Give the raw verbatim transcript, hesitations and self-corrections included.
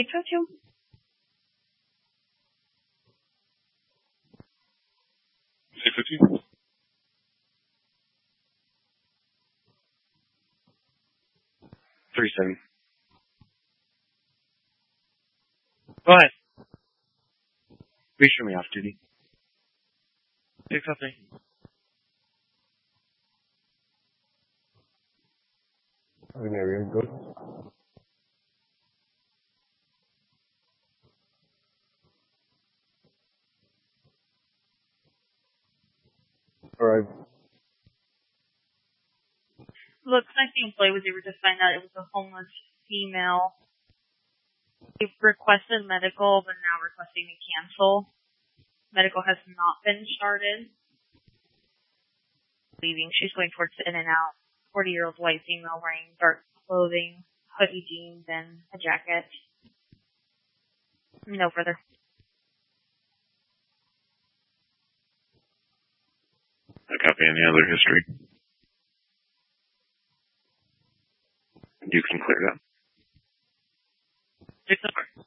six oh two. six oh two. three seven. Go ahead. Be sure me off duty. six oh three. Area good. Alright. Looks like the employee was able to find out it was a homeless female. They requested medical, but now requesting to cancel. Medical has not been started. Leaving. She's going towards the In and Out. forty-year-old white female wearing dark clothing, hoodie jeans, and a jacket. No further. I copy any other history. You can clear it up. Six oh four.